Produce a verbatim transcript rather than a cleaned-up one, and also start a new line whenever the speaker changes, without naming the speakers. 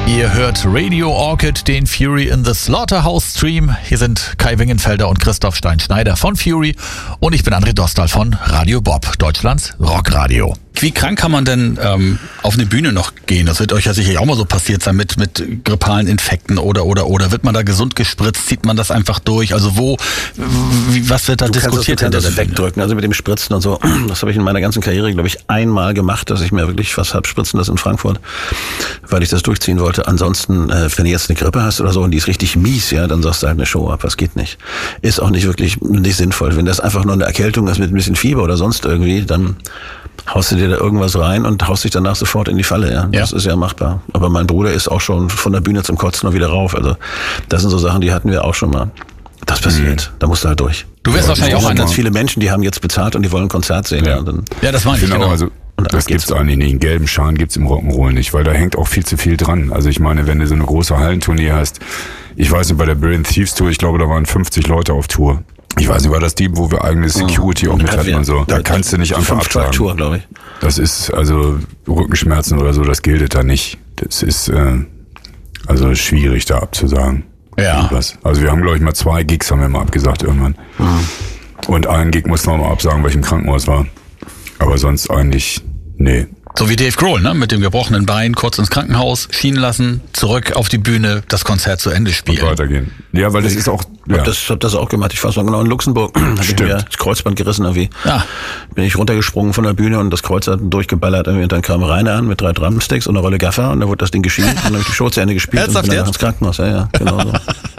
Ihr hört Radio Orchid, den Fury in the Slaughterhouse Stream. Hier sind Kai Wingenfelder und Christoph Stein-Schneider von Fury und ich bin André Dostal von Radio Bob, Deutschlands Rockradio. Wie krank kann man denn ähm, auf eine Bühne noch gehen? Das wird euch ja sicherlich auch mal so passiert sein mit mit grippalen Infekten oder oder oder wird man da gesund gespritzt? Zieht man das einfach durch? Also wo, wie, was wird da
du
diskutiert?
Du kannst das wegdrücken, also mit dem Spritzen und so. Das habe ich in meiner ganzen Karriere, glaube ich, einmal gemacht, dass ich mir wirklich was hab spritzen lassen in Frankfurt, weil ich das durchziehen wollte. Ansonsten, äh, wenn du jetzt eine Grippe hast oder so und die ist richtig mies, ja, dann sagst du halt eine Show ab. Das geht nicht. Ist auch nicht wirklich nicht sinnvoll. Wenn das einfach nur eine Erkältung ist mit ein bisschen Fieber oder sonst irgendwie, dann haust du dir da irgendwas rein und haust dich danach sofort in die Falle, ja. Das ja. ist ja machbar. Aber mein Bruder ist auch schon von der Bühne zum Kotzen und wieder rauf. Also das sind so Sachen, die hatten wir auch schon mal. Das passiert. Mhm. Da musst du halt durch.
Du wirst ja, wahrscheinlich auch
ganz viele Menschen, die haben jetzt bezahlt und die wollen ein Konzert sehen.
Ja,
ja, dann
ja das meine ich.
Genau,
genau.
also und das gibt's eigentlich nicht. Einen gelben Schal gibt's im Rock'n'Roll nicht, weil da hängt auch viel zu viel dran. Also ich meine, wenn du so eine große Hallentournee hast, ich weiß nicht, bei der Brilliant Thieves Tour, ich glaube, da waren fünfzig Leute auf Tour. Ich weiß nicht, war das die, wo wir eigene Security mhm. auch mit hatten und so. Da kannst du nicht einfach absagen.
Tour, glaube ich.
Das ist, also Rückenschmerzen oder so, das gilt da nicht. Das ist äh, also schwierig da abzusagen.
Ja.
Irgendwas. Also wir haben, glaube ich, mal zwei Gigs haben wir mal abgesagt irgendwann. Mhm. Und einen Gig mussten wir mal absagen, weil ich im Krankenhaus war. Aber sonst eigentlich, nee.
So wie Dave Grohl, ne? Mit dem gebrochenen Bein, kurz ins Krankenhaus, schienen lassen, zurück auf die Bühne, das Konzert zu Ende spielen.
Und weitergehen. Ja, weil das
ich
ist auch...
Ja.
Ja.
Das hab das auch gemacht. Ich weiß noch genau, in Luxemburg habe ich mir das Kreuzband gerissen irgendwie.
Ja.
Bin ich runtergesprungen von der Bühne und das Kreuz hat durchgeballert irgendwie. Und dann kam Rainer an mit drei Drumsticks und einer Rolle Gaffer und dann wurde das Ding geschieden und dann habe ich die Show zu Ende gespielt.
Ernsthaft
und bin
jetzt?
dann ins Krankenhaus. Ja, ja, genau so.